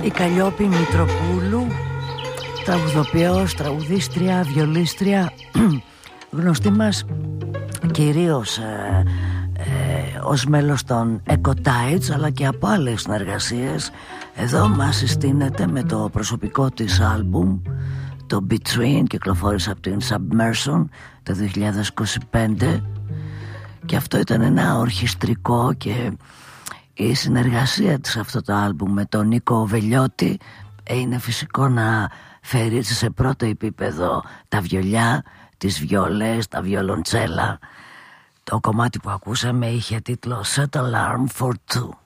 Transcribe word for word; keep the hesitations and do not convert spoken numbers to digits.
Η Καλλιόπη Μητροπούλου, τραγουδοποιός, τραγουδίστρια, βιολίστρια, γνωστή μας κυρίως ε, ε, ως μέλος των Ecotides, αλλά και από άλλες συνεργασίες. Εδώ μας συστήνεται με το προσωπικό της άλμπουμ, το Between, κυκλοφόρησε από την Submersion το δύο χιλιάδες είκοσι πέντε, και αυτό ήταν ένα ορχιστρικό, και η συνεργασία της αυτό το άλμπουμ με τον Νίκο Βελιώτη είναι φυσικό να φέρει έτσι σε πρώτο επίπεδο τα βιολιά, τις βιόλες, τα βιολοντσέλα. Το κομμάτι που ακούσαμε είχε τίτλο Set Alarm for Two.